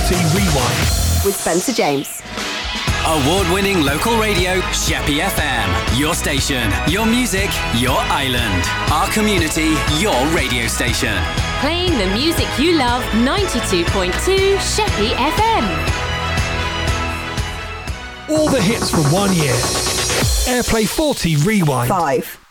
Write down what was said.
40 Rewind. With Spencer James. Award-winning local radio, Sheppey FM. Your station, your music, your island. Our community, your radio station. Playing the music you love, 92.2 Sheppey FM. All the hits from 1 year. Airplay 40 Rewind. 5.